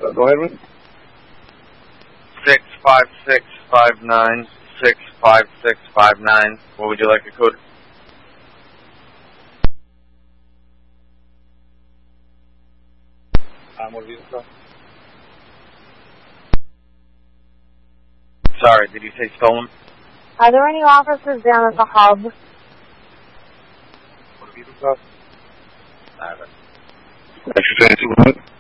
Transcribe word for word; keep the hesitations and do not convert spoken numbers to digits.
Uh, go ahead, man. Six five six five nine six five six five nine. What would you like to code? Um, what vehicle? Sorry, did you say stolen? Are there any officers down at the hub? What vehicle? I haven't. Extra twenty-two hundred.